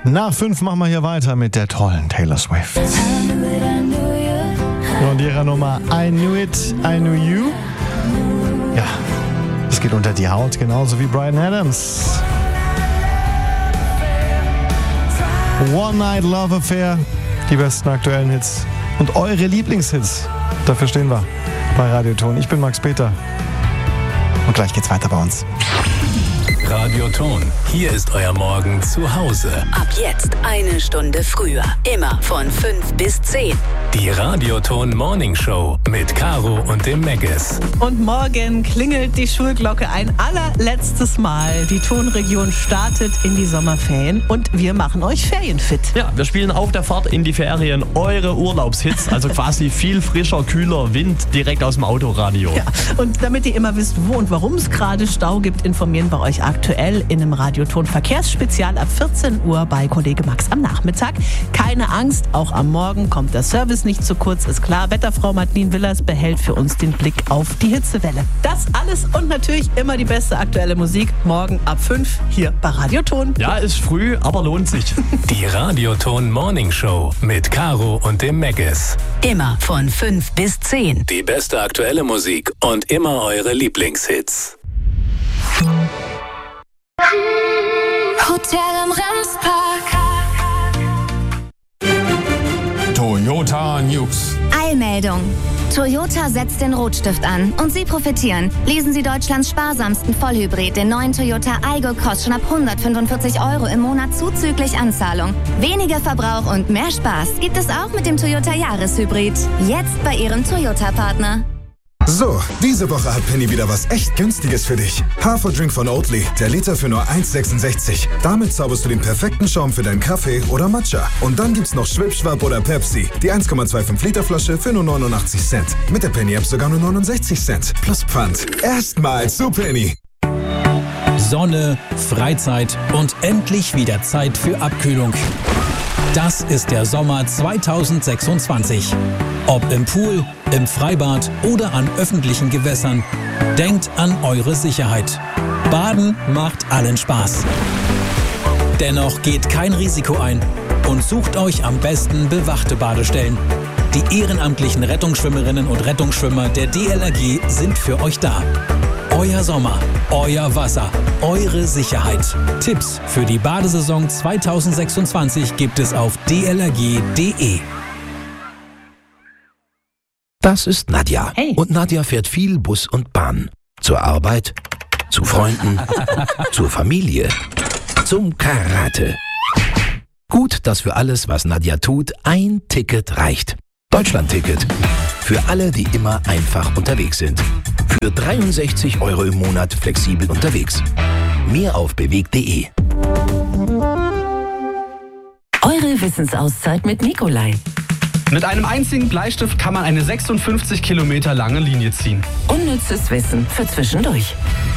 Nach 5 machen wir hier weiter mit der tollen Taylor Swift. Und ihrer Nummer I Knew It, I Knew You. Ja, es geht unter die Haut, genauso wie Bryan Adams. One Night Love Affair, die besten aktuellen Hits und eure Lieblingshits. Dafür stehen wir bei Radioton. Ich bin Max Peter und gleich geht's weiter bei uns. Radioton, hier ist euer Morgen zu Hause. Ab jetzt 1 Stunde früher. Immer von 5 bis 10. Die Radioton Morning Show mit Caro und dem Megges. Und morgen klingelt die Schulglocke ein allerletztes Mal. Die Tonregion startet in die Sommerferien und wir machen euch ferienfit. Ja, wir spielen auf der Fahrt in die Ferien eure Urlaubshits. Also quasi viel frischer, kühler Wind direkt aus dem Autoradio. Ja, und damit ihr immer wisst, wo und warum es gerade Stau gibt, informieren wir euch aktuell in einem Radioton Verkehrsspezial ab 14 Uhr bei Kollege Max am Nachmittag. Keine Angst, auch am Morgen kommt der Service nicht zu kurz, ist klar. Wetterfrau Madeline Willers behält für uns den Blick auf die Hitzewelle. Das alles und natürlich immer die beste aktuelle Musik. Morgen ab 5 hier bei Radioton. Ja, ist früh, aber lohnt sich. Die Radioton Morning Show mit Caro und dem Megges. Immer von 5 bis 10. Die beste aktuelle Musik und immer eure Lieblingshits. Hotel im Remspark. Toyota News. Eilmeldung. Toyota setzt den Rotstift an und Sie profitieren. Lesen Sie Deutschlands sparsamsten Vollhybrid, den neuen Toyota Aygo Cross schon ab 145 € im Monat zuzüglich Anzahlung. Weniger Verbrauch und mehr Spaß gibt es auch mit dem Toyota Jahreshybrid. Jetzt bei Ihrem Toyota-Partner. So, diese Woche hat Penny wieder was echt Günstiges für dich. Haferdrink von Oatly, der Liter für nur 1,66. Damit zauberst du den perfekten Schaum für deinen Kaffee oder Matcha. Und dann gibt's noch Schwipschwap oder Pepsi, die 1,25 Liter Flasche für nur 89 Cent. Mit der Penny-App sogar nur 69 Cent. Plus Pfand. Erstmals zu Penny. Sonne, Freizeit und endlich wieder Zeit für Abkühlung. Das ist der Sommer 2026. Ob im Pool, im Freibad oder an öffentlichen Gewässern, denkt an eure Sicherheit. Baden macht allen Spaß. Dennoch geht kein Risiko ein und sucht euch am besten bewachte Badestellen. Die ehrenamtlichen Rettungsschwimmerinnen und Rettungsschwimmer der DLRG sind für euch da. Euer Sommer, euer Wasser, eure Sicherheit. Tipps für die Badesaison 2026 gibt es auf dlrg.de. Das ist Nadja. Hey. Und Nadja fährt viel Bus und Bahn. Zur Arbeit, zu Freunden, zur Familie, zum Karate. Gut, dass für alles, was Nadja tut, ein Ticket reicht. Deutschlandticket. Für alle, die immer einfach unterwegs sind. Für 63 € im Monat flexibel unterwegs. Mehr auf bewegt.de. Eure Wissensauszeit mit Nikolai. Mit einem einzigen Bleistift kann man eine 56 Kilometer lange Linie ziehen. Unnützes Wissen für zwischendurch.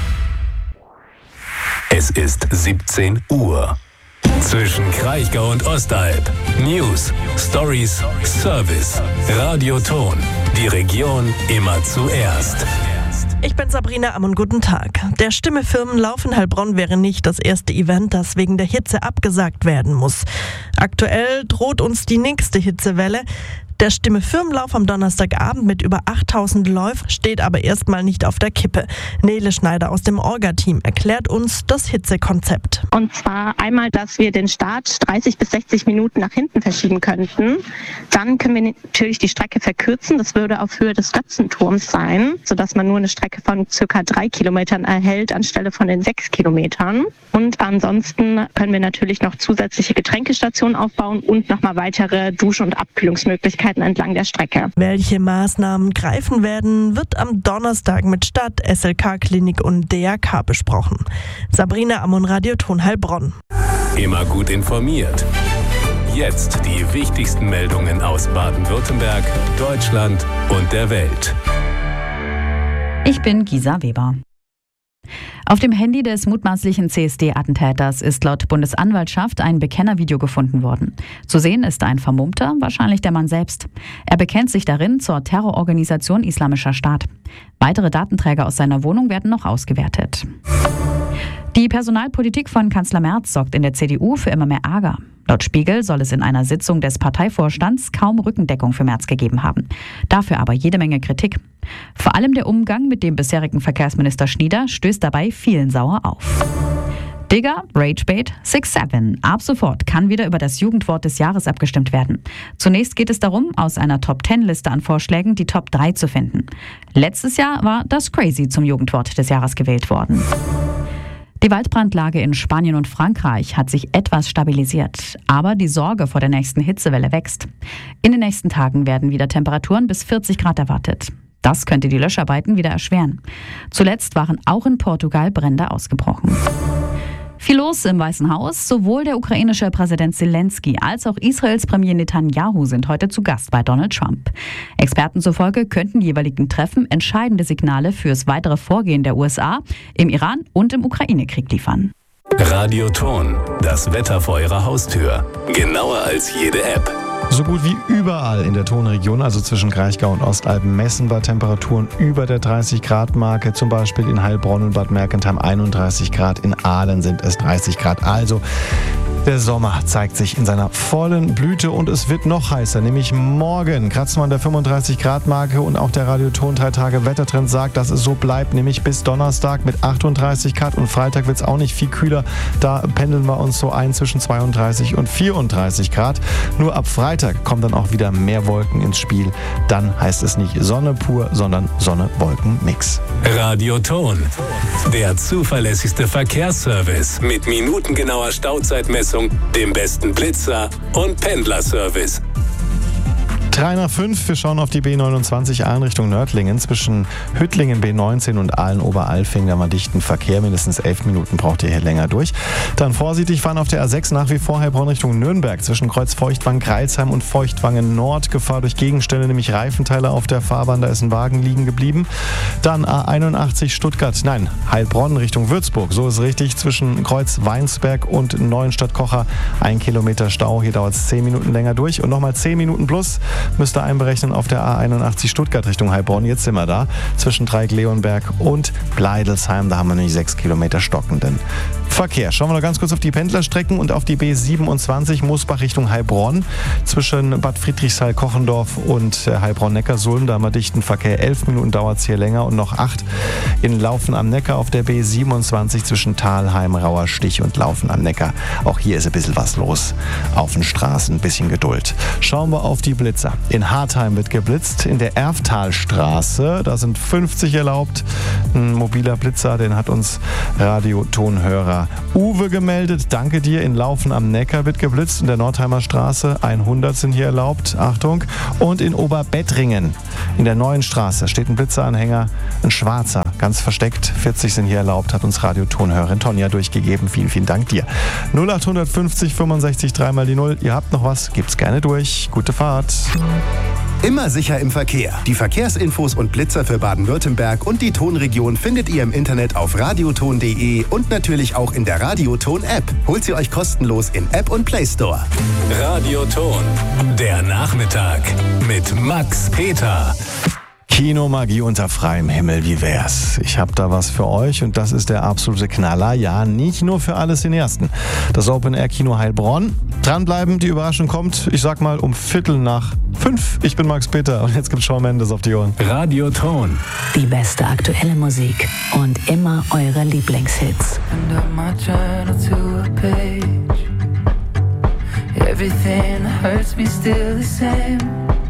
Es ist 17 Uhr. Zwischen Kraichgau und Ostalb. News, Stories, Service. Radioton. Die Region immer zuerst. Ich bin Sabrina Ammon, guten Tag. Der Stimme-Firmenlauf in Heilbronn wäre nicht das erste Event, das wegen der Hitze abgesagt werden muss. Aktuell droht uns die nächste Hitzewelle. Der Stimme-Firmenlauf am Donnerstagabend mit über 8000 Läufern steht aber erstmal nicht auf der Kippe. Nele Schneider aus dem Orga-Team erklärt uns das Hitzekonzept. Und zwar einmal, dass wir den Start 30 bis 60 Minuten nach hinten verschieben könnten. Dann können wir natürlich die Strecke verkürzen. Das würde auf Höhe des Götzenturms sein, sodass man nur eine Strecke von circa 3 Kilometern erhält anstelle von den 6 Kilometern. Und ansonsten können wir natürlich noch zusätzliche Getränkestationen aufbauen und nochmal weitere Dusch- und Abkühlungsmöglichkeiten entlang der Strecke. Welche Maßnahmen greifen werden, wird am Donnerstag mit Stadt, SLK-Klinik und DRK besprochen. Sabrina Ammon, Radioton Heilbronn. Immer gut informiert. Jetzt die wichtigsten Meldungen aus Baden-Württemberg, Deutschland und der Welt. Ich bin Gisa Weber. Auf dem Handy des mutmaßlichen CSD-Attentäters ist laut Bundesanwaltschaft ein Bekennervideo gefunden worden. Zu sehen ist ein Vermummter, wahrscheinlich der Mann selbst. Er bekennt sich darin zur Terrororganisation Islamischer Staat. Weitere Datenträger aus seiner Wohnung werden noch ausgewertet. Die Personalpolitik von Kanzler Merz sorgt in der CDU für immer mehr Ärger. Laut Spiegel soll es in einer Sitzung des Parteivorstands kaum Rückendeckung für Merz gegeben haben. Dafür aber jede Menge Kritik. Vor allem der Umgang mit dem bisherigen Verkehrsminister Schnieder stößt dabei vielen sauer auf. Digger, Ragebait, 6-7. Ab sofort kann wieder über das Jugendwort des Jahres abgestimmt werden. Zunächst geht es darum, aus einer Top-10-Liste an Vorschlägen die Top 3 zu finden. Letztes Jahr war das Crazy zum Jugendwort des Jahres gewählt worden. Die Waldbrandlage in Spanien und Frankreich hat sich etwas stabilisiert, aber die Sorge vor der nächsten Hitzewelle wächst. In den nächsten Tagen werden wieder Temperaturen bis 40 Grad erwartet. Das könnte die Löscharbeiten wieder erschweren. Zuletzt waren auch in Portugal Brände ausgebrochen. Viel los im Weißen Haus. Sowohl der ukrainische Präsident Zelensky als auch Israels Premier Netanyahu sind heute zu Gast bei Donald Trump. Experten zufolge könnten die jeweiligen Treffen entscheidende Signale fürs weitere Vorgehen der USA im Iran und im Ukraine-Krieg liefern. Radioton, das Wetter vor Ihrer Haustür. Genauer als jede App. So gut wie überall in der Tonregion, also zwischen Kraichgau und Ostalben, messen wir Temperaturen über der 30-Grad-Marke. Zum Beispiel in Heilbronn und Bad Mergentheim 31 Grad, in Aalen sind es 30 Grad. Also der Sommer zeigt sich in seiner vollen Blüte und es wird noch heißer, nämlich morgen kratzen wir an der 35-Grad-Marke und auch der Radioton 3 Tage Wettertrend sagt, dass es so bleibt, nämlich bis Donnerstag mit 38 Grad und Freitag wird es auch nicht viel kühler. Da pendeln wir uns so ein zwischen 32 und 34 Grad. Nur ab Freitag kommen dann auch wieder mehr Wolken ins Spiel. Dann heißt es nicht Sonne pur, sondern Sonne-Wolken-Mix. Radioton, der zuverlässigste Verkehrsservice mit minutengenauer Stauzeitmessung, dem besten Blitzer und Pendlerservice. 3 nach 5, wir schauen auf die B29 Aalen Richtung Nördlingen. Zwischen Hüttlingen B19 und Aalen-Oberalfing, da mal dichten Verkehr. Mindestens 11 Minuten braucht ihr hier länger durch. Dann vorsichtig fahren auf der A6 nach wie vor Heilbronn Richtung Nürnberg. Zwischen Kreuz Feuchtwangen-Greilsheim und Feuchtwangen-Nord. Gefahr durch Gegenstände, nämlich Reifenteile auf der Fahrbahn. Da ist ein Wagen liegen geblieben. Dann A81 Heilbronn Richtung Würzburg. So ist richtig. Zwischen Kreuz Weinsberg und Neuenstadt-Kocher 1 Kilometer Stau. Hier dauert es 10 Minuten länger durch. Und nochmal 10 Minuten plus müsst ihr einberechnen auf der A81 Stuttgart Richtung Heilbronn. Jetzt sind wir da. Zwischen Dreieck-Leonberg und Bleidelsheim. Da haben wir nämlich 6 Kilometer stockenden Verkehr. Schauen wir noch ganz kurz auf die Pendlerstrecken und auf die B27 Moosbach Richtung Heilbronn. Zwischen Bad Friedrichshall-Kochendorf und Heilbronn-Neckarsulm. Da haben wir dichten Verkehr. 11 Minuten dauert es hier länger und noch 8 in Laufen am Neckar auf der B27 zwischen Thalheim, Rauerstich und Laufen am Neckar. Auch hier ist ein bisschen was los auf den Straßen. Ein bisschen Geduld. Schauen wir auf die Blitzer. In Hartheim wird geblitzt. In der Erftalstraße, da sind 50 erlaubt. Ein mobiler Blitzer, den hat uns Radiotonhörer Uwe gemeldet. Danke dir. In Laufen am Neckar wird geblitzt. In der Nordheimer Straße 100 sind hier erlaubt. Achtung. Und in Oberbettringen in der Neuen Straße steht ein Blitzeranhänger, ein schwarzer, ganz versteckt. 40 sind hier erlaubt, hat uns Radiotonhörerin Tonja durchgegeben. Vielen, vielen Dank dir. 0850 65 3 mal die 0. Ihr habt noch was? Gibt's gerne durch. Gute Fahrt. Immer sicher im Verkehr. Die Verkehrsinfos und Blitzer für Baden-Württemberg und die Tonregion findet ihr im Internet auf radioton.de und natürlich auch in der Radioton-App. Holt sie euch kostenlos in App und Play Store. Radioton, der Nachmittag mit Max Peter. Kinomagie unter freiem Himmel, wie wär's? Ich habe da was für euch und das ist der absolute Knaller. Ja, nicht nur für alle Cineasten. Das Open-Air-Kino Heilbronn. Dranbleiben, die Überraschung kommt, ich sag mal, um 4:45. Ich bin Max Peter und jetzt gibt's Shawn Mendes auf die Ohren. Radioton. Die beste aktuelle Musik und immer eure Lieblingshits. Everything hurts me still the same.